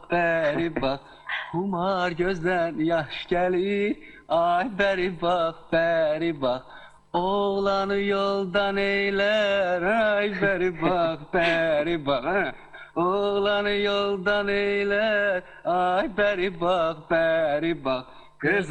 bəri bax. Humar gözdən yaş gəlir, ay bəri bax, bəri bax. Oğlanı yoldan eylər, ay bəri bax, bəri bax. Oğlanı yoldan eylər, ay bəri bax, bəri bax.